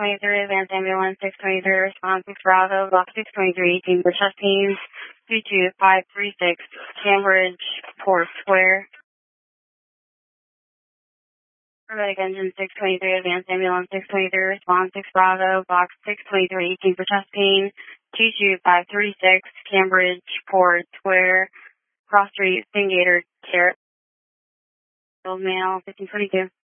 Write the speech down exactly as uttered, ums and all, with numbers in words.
twenty-three, Advanced Ambulance six twenty-three, response six Bravo, block six twenty-three, team for chest pains, two two five three six, Cambridge, Port Square. Paramedic engine six twenty-three, Advanced Ambulance six twenty-three, response six Bravo, box six twenty-three, team for chest pain, two two five three six, Cambridge, Port Square, Cross Street, Stingator, Carrot, Male, fifteen twenty-two.